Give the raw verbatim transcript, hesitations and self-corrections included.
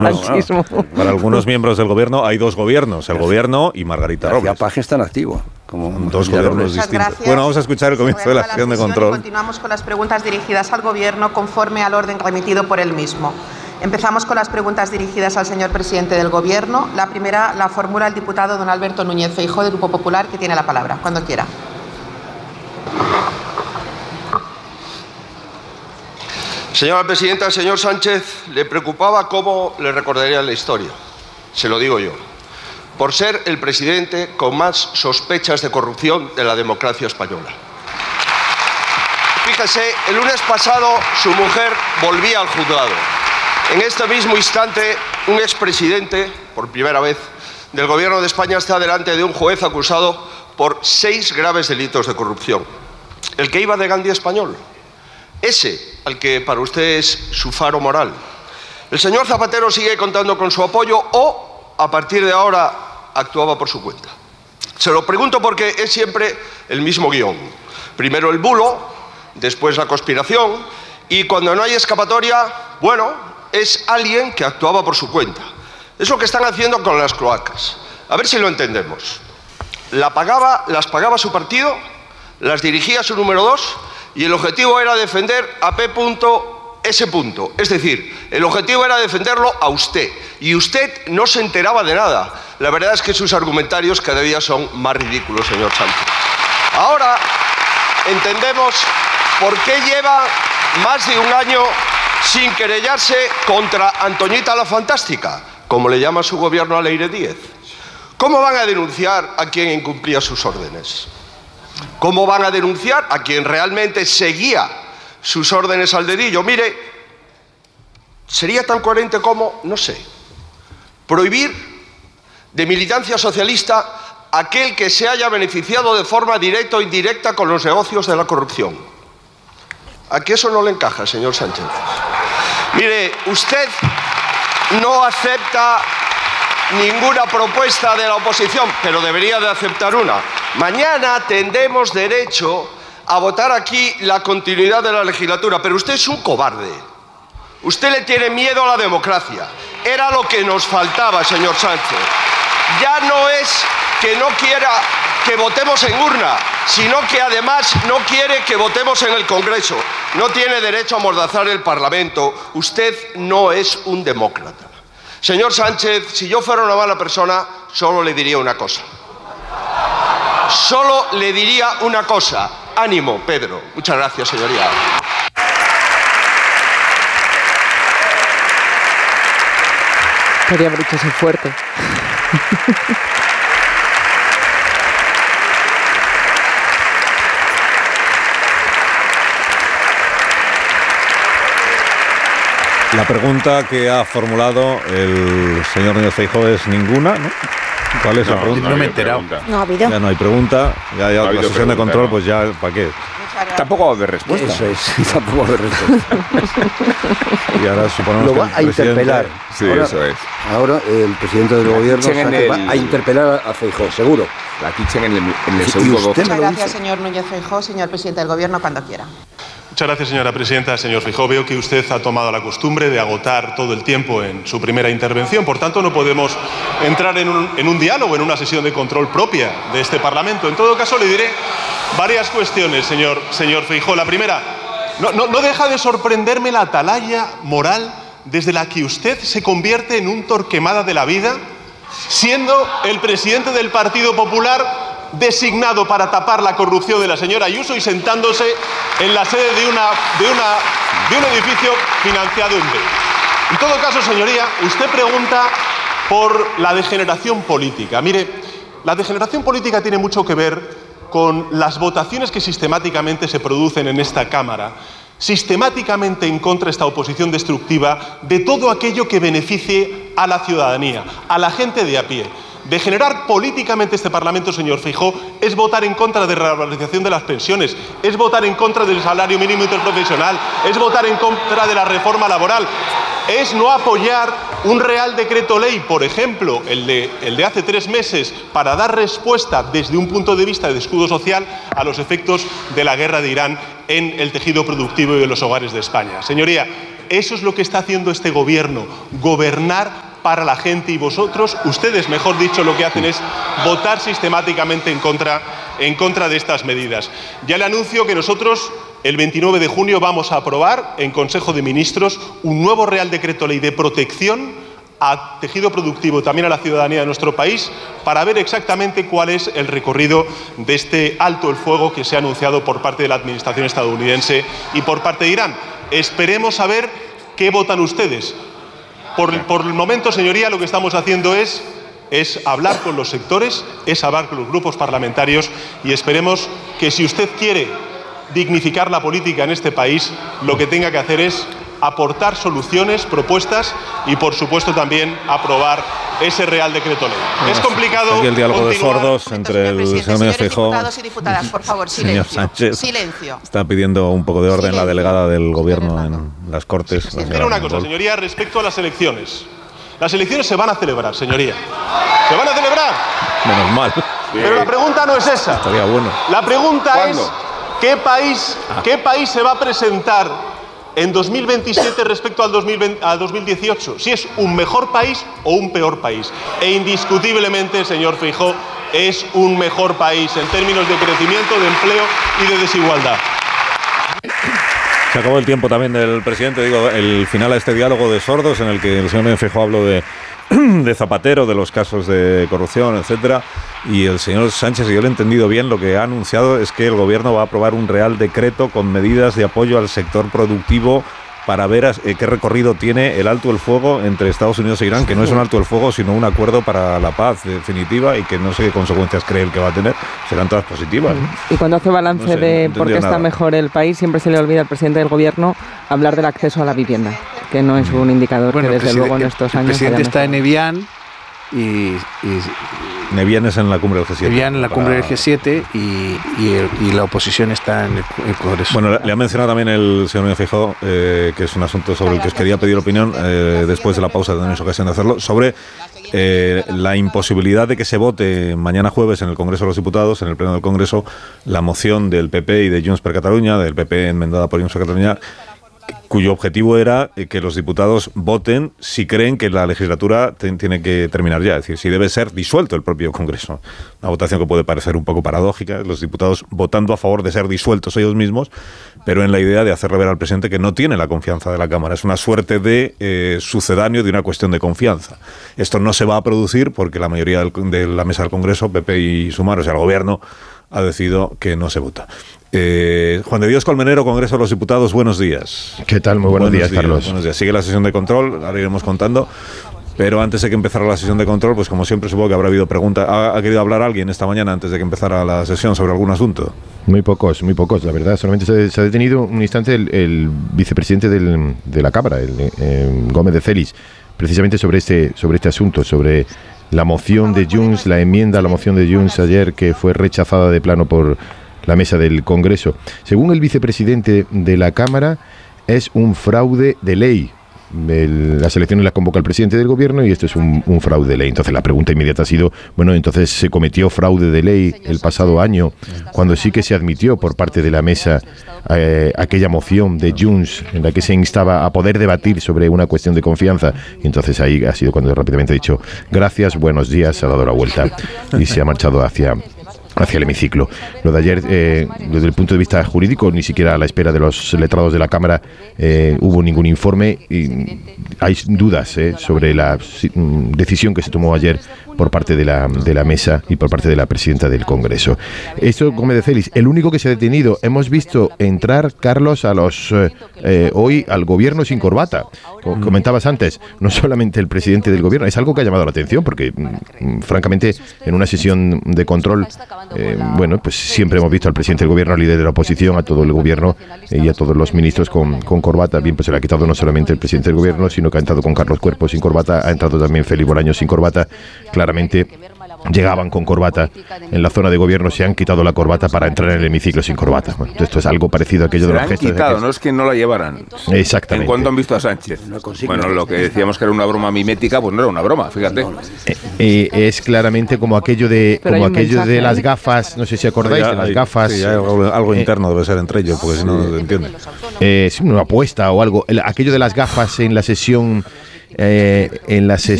Sanchismo. No, no. Para algunos miembros del gobierno hay dos gobiernos, el gobierno y Margarita Robles. García Paje está en activo. Como dos gobiernos distintos. Gracias. Bueno, vamos a escuchar el comienzo de la sesión de control. Continuamos con las preguntas dirigidas al Gobierno conforme al orden remitido por el mismo. Empezamos con las preguntas dirigidas al señor presidente del Gobierno. La primera la formula el diputado don Alberto Núñez Feijóo, del Grupo Popular, que tiene la palabra. Cuando quiera. Señora presidenta, al señor Sánchez le preocupaba cómo le recordaría la historia. Se lo digo yo. Por ser el presidente con más sospechas de corrupción de la democracia española. Fíjese, el lunes pasado su mujer volvía al juzgado. En este mismo instante, un expresidente, por primera vez, del Gobierno de España está delante de un juez acusado por seis graves delitos de corrupción. El que iba de Gandhi español. Ese, al que para usted es su faro moral. El señor Zapatero sigue contando con su apoyo o, a partir de ahora, actuaba por su cuenta. Se lo pregunto porque es siempre el mismo guión. Primero el bulo, después la conspiración y cuando no hay escapatoria, bueno, es alguien que actuaba por su cuenta. Es lo que están haciendo con las cloacas. A ver si lo entendemos. La pagaba, las pagaba su partido, las dirigía su número dos y el objetivo era defender a P. S. Es decir, el objetivo era defenderlo a usted y usted no se enteraba de nada. La verdad es que sus argumentarios cada día son más ridículos, señor Sánchez. Ahora entendemos por qué lleva más de un año sin querellarse contra Antoñita la Fantástica, como le llama su gobierno a Leire Díez. ¿Cómo van a denunciar a quien incumplía sus órdenes? ¿Cómo van a denunciar a quien realmente seguía sus órdenes al dedillo? Mire, sería tan coherente como, no sé, prohibir de militancia socialista aquel que se haya beneficiado de forma directa o indirecta con los negocios de la corrupción. ¿A qué eso no le encaja, señor Sánchez? Mire, usted no acepta ninguna propuesta de la oposición, pero debería de aceptar una. Mañana tendremos derecho a votar aquí la continuidad de la legislatura, pero usted es un cobarde. Usted le tiene miedo a la democracia. Era lo que nos faltaba, señor Sánchez. Ya no es que no quiera que votemos en urna, sino que además no quiere que votemos en el Congreso. No tiene derecho a amordazar el Parlamento. Usted no es un demócrata. Señor Sánchez, si yo fuera una mala persona, solo le diría una cosa. Solo le diría una cosa. Ánimo, Pedro. Muchas gracias, señoría. Podría haber dicho ser fuerte. La pregunta que ha formulado el señor Núñez Feijóo es ninguna, ¿no? ¿Cuál es no, la pregunta? No me he enterado. No ha habido. Ya no hay pregunta, ya, ya no la sesión pregunta, de control, no. pues ya, ¿para qué? Tampoco va a haber respuesta. Eso es, tampoco va a haber respuesta. Y ahora suponemos Lo que va el a interpelar. Sí, ahora, eso es. Ahora el presidente del gobierno Sánchez Sánchez, va el- a interpelar a Feijóo, seguro. La quichen en el, en el Sí, segundo y usted doce. me Muchas lo gracias, dice. señor Núñez Feijóo. Señor presidente del Gobierno, cuando quiera. Muchas gracias, señora presidenta. Señor Feijóo, veo que usted ha tomado la costumbre de agotar todo el tiempo en su primera intervención. Por tanto, no podemos entrar en un, en un diálogo, en una sesión de control propia de este Parlamento. En todo caso, le diré varias cuestiones, señor, señor Feijóo. La primera, no, no, no deja de sorprenderme la atalaya moral desde la que usted se convierte en un torquemada de la vida, siendo el presidente del Partido Popular designado para tapar la corrupción de la señora Ayuso y sentándose en la sede de, una, de, una, de un edificio financiado en B. En todo caso, señoría, usted pregunta por la degeneración política. Mire, la degeneración política tiene mucho que ver con las votaciones que sistemáticamente se producen en esta Cámara, sistemáticamente en contra de esta oposición destructiva de todo aquello que beneficie a la ciudadanía, a la gente de a pie. Degenerar políticamente este Parlamento, señor Feijóo, es votar en contra de la revalorización de las pensiones, es votar en contra del salario mínimo interprofesional, es votar en contra de la reforma laboral, es no apoyar un Real Decreto Ley, por ejemplo, el de, el de hace tres meses, para dar respuesta desde un punto de vista de escudo social a los efectos de la guerra de Irán en el tejido productivo y en los hogares de España. Señoría, eso es lo que está haciendo este gobierno, gobernar para la gente, y vosotros, ustedes mejor dicho, lo que hacen es votar sistemáticamente en contra, en contra de estas medidas. Ya le anuncio que nosotros el veintinueve de junio vamos a aprobar en Consejo de Ministros un nuevo Real Decreto Ley de protección a tejido productivo y también a la ciudadanía de nuestro país para ver exactamente cuál es el recorrido de este alto el fuego que se ha anunciado por parte de la Administración estadounidense y por parte de Irán. Esperemos a ver qué votan ustedes. Por, por el momento, señoría, lo que estamos haciendo es, es hablar con los sectores, es hablar con los grupos parlamentarios y esperemos que si usted quiere dignificar la política en este país, lo que tenga que hacer es aportar soluciones, propuestas y, por supuesto, también aprobar ese Real Decreto Ley. Bueno, es complicado. Aquí el diálogo continuar. de sordos entre el señor Núñez Feijóo diputados y diputadas, por favor, silencio. señor Sánchez. Silencio. Está pidiendo un poco de orden Silencio. la delegada del Gobierno en las Cortes. Sí, sí, la sí. señora Pero una cosa, Mongol. señoría, respecto a las elecciones. Las elecciones se van a celebrar, señoría. ¿Se van a celebrar? Menos mal. Pero la pregunta no es esa. Estaría bueno. La pregunta ¿Cuándo? es ¿qué país, ¿qué país se va a presentar en dos mil veintisiete respecto al dos mil veinte, al dos mil dieciocho? Si es un mejor país o un peor país. E indiscutiblemente, señor Feijóo, es un mejor país en términos de crecimiento, de empleo y de desigualdad. Se acabó el tiempo también del presidente, digo, el final a este diálogo de sordos en el que el señor Núñez Feijóo habló de, de Zapatero, de los casos de corrupción, etcétera, y el señor Sánchez, si yo lo he entendido bien, lo que ha anunciado es que el gobierno va a aprobar un real decreto con medidas de apoyo al sector productivo para ver a, eh, qué recorrido tiene el alto el fuego entre Estados Unidos e Irán, que no es un alto el fuego, sino un acuerdo para la paz definitiva y que no sé qué consecuencias cree el que va a tener, serán todas positivas, ¿no? Y cuando hace balance No sé, no de entendió por qué está nada. mejor el país, siempre se le olvida al presidente del gobierno hablar del acceso a la vivienda, que no es un indicador Bueno, que el desde luego en preside- estos el años presidente haya está en mejorado. Evian y, y Nevián es en la cumbre del G siete. Evian en la Para- cumbre del G siete y, y, el- y la oposición está en el, el Congreso. Bueno, le ha mencionado también el señor Núñez Feijóo, eh, que es un asunto sobre el que os quería pedir opinión, eh, después de la pausa tendréis ocasión de hacerlo, sobre eh, la imposibilidad de que se vote mañana jueves en el Congreso de los Diputados, en el Pleno del Congreso, la moción del P P y de Junts per Catalunya, del P P enmendada por Junts per Catalunya, cuyo objetivo era que los diputados voten si creen que la legislatura te, tiene que terminar ya, es decir, si debe ser disuelto el propio Congreso. Una votación que puede parecer un poco paradójica, los diputados votando a favor de ser disueltos ellos mismos, pero en la idea de hacerle ver al presidente que no tiene la confianza de la Cámara. Es una suerte de eh, sucedáneo de una cuestión de confianza. Esto no se va a producir porque la mayoría del, de la mesa del Congreso, P P y Sumar, o sea, el Gobierno, ha decidido que no se vota. Eh, Juan de Dios Colmenero, Congreso de los Diputados, buenos días. ¿Qué tal? Muy buenos, días, Carlos. Buenos días. Sigue la sesión de control, ahora iremos contando. Pero antes de que empezara la sesión de control, pues como siempre supongo que habrá habido preguntas. ¿Ha, ha querido hablar alguien esta mañana antes de que empezara la sesión sobre algún asunto? Muy pocos, muy pocos, la verdad. Solamente se, se ha detenido un instante el, el vicepresidente del, de la Cámara, el, eh, Gómez de Félix, precisamente sobre este, sobre este asunto, sobre la moción de Junts, la enmienda a la moción de Junts ayer que fue rechazada de plano por la mesa del Congreso. Según el vicepresidente de la Cámara, es un fraude de ley. El, las elecciones las convoca el presidente del gobierno y esto es un, un fraude de ley. Entonces la pregunta inmediata ha sido, bueno, entonces se cometió fraude de ley el pasado año, cuando sí que se admitió por parte de la mesa eh, aquella moción de Junts en la que se instaba a poder debatir sobre una cuestión de confianza. Y entonces ahí ha sido cuando rápidamente ha dicho, gracias, buenos días, se ha dado la vuelta y se ha marchado hacia... hacia el hemiciclo. Lo de ayer, eh, desde el punto de vista jurídico, ni siquiera a la espera de los letrados de la Cámara eh, hubo ningún informe y hay dudas eh, sobre la si, decisión que se tomó ayer por parte de la, de la mesa y por parte de la presidenta del Congreso. Esto, Gómez de Félix, el único que se ha detenido. Hemos visto entrar, Carlos, a los eh, eh, hoy al gobierno sin corbata. Como comentabas antes, no solamente el presidente del gobierno, es algo que ha llamado la atención porque, mm, francamente, en una sesión de control, eh, bueno, pues siempre hemos visto al presidente del gobierno, al líder de la oposición, a todo el gobierno eh, y a todos los ministros con, con corbata. Bien, pues se le ha quitado no solamente el presidente del gobierno, sino que ha entrado con Carlos Cuerpo sin corbata, ha entrado también Félix Bolaños sin corbata. Claramente llegaban con corbata en la zona de gobierno, se han quitado la corbata para entrar en el hemiciclo sin corbata. Bueno, esto es algo parecido a aquello de Se los la han gestos. de quitado, que- no es que no la llevaran. Exactamente. ¿En cuánto han visto a Sánchez? Bueno, lo que decíamos que era una broma mimética, pues no era una broma, fíjate. Eh, eh, es claramente como aquello de Pero como hay un aquello mensaje de las ahí. gafas, no sé si acordáis, Ya de las hay- gafas. sí, hay algo, algo eh, interno debe ser entre ellos, porque si no, no se entiende. eh, sí, una apuesta o algo. El- aquello de las gafas en la sesión, eh, en la sesión